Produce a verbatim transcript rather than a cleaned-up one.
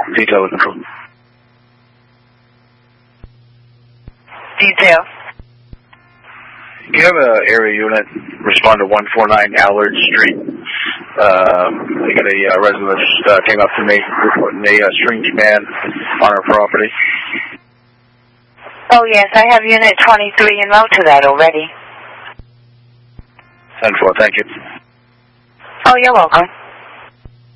detail looking for. Detail. You have an area unit respond to one forty-nine Allard Street. Uh, I got a uh, resident uh, came up to me reporting a uh, strange man on our property. Oh, yes, I have Unit twenty-three en route to that already. ten four, thank you. Oh, you're welcome.